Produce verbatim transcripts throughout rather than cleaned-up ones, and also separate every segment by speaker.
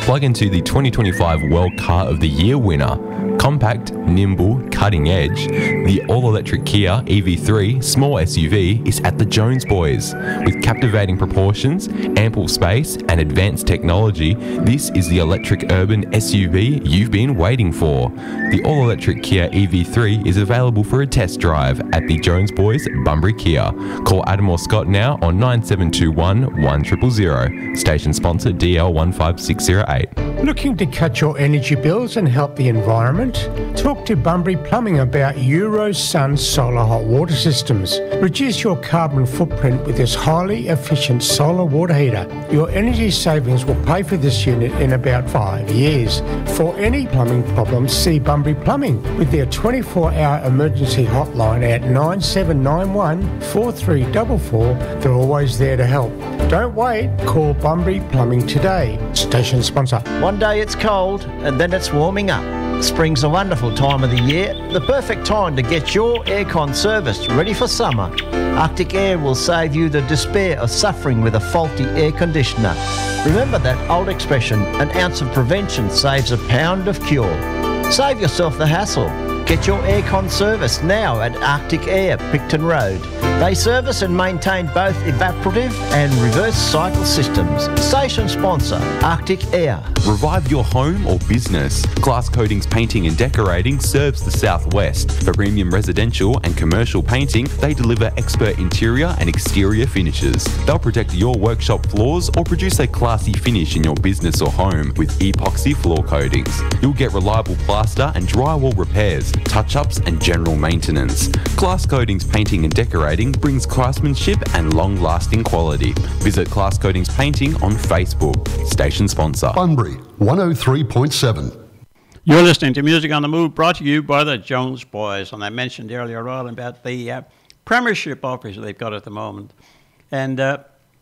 Speaker 1: Plug into the twenty twenty-five World Car of the Year winner. Compact, nimble, cutting edge, the all-electric Kia E V three small S U V is at the Jones Boys. With captivating proportions, ample space and advanced technology, this is the electric urban S U V you've been waiting for. The all-electric Kia E V three is available for a test drive at the Jones Boys, Bunbury Kia. Call Adam or Scott now on nine seven two one, one zero zero zero. Station sponsor D L one five six zero eight.
Speaker 2: Looking to cut your energy bills and help the environment? Talk to Bunbury Plumbing about Eurosun solar hot water systems. Reduce your carbon footprint with this highly efficient solar water heater. Your energy savings will pay for this unit in about five years. For any plumbing problems, see Bunbury Plumbing with their twenty-four hour emergency hotline at nine seven nine one, four three four four. They're always there to help. Don't wait, call Bunbury Plumbing today. Station sponsor.
Speaker 3: One day it's cold and then it's warming up. Spring's a wonderful time of the year, the perfect time to get your aircon serviced, ready for summer. Arctic Air will save you the despair of suffering with a faulty air conditioner. Remember that old expression, an ounce of prevention saves a pound of cure. Save yourself the hassle. Get your aircon serviced now at Arctic Air, Picton Road. They service and maintain both evaporative and reverse cycle systems. Station sponsor, Arctic Air.
Speaker 1: Revive your home or business. Glass Coatings Painting and Decorating serves the Southwest. For premium residential and commercial painting, they deliver expert interior and exterior finishes. They'll protect your workshop floors or produce a classy finish in your business or home with epoxy floor coatings. You'll get reliable plaster and drywall repairs, touch-ups and general maintenance. Glass Coatings Painting and Decorating brings craftsmanship and long-lasting quality. Visit Glass Coatings Painting on Facebook. Station sponsor.
Speaker 4: Bunbury, one oh three point seven.
Speaker 5: You're listening to Music on the Move, brought to you by the Jones Boys. And I mentioned earlier on about the uh, premiership offers they've got at the moment. And uh,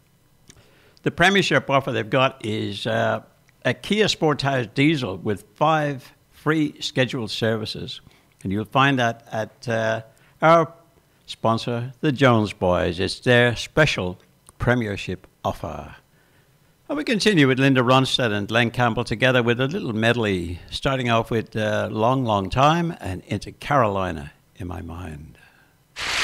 Speaker 5: the premiership offer they've got is uh, a Kia Sportage diesel with five free scheduled services. And you'll find that at uh, our sponsor, the Jones Boys. It's their special premiership offer. And we continue with Linda Ronstadt and Glenn Campbell together with a little medley, starting off with uh, Long, Long Time and Into Carolina in My Mind.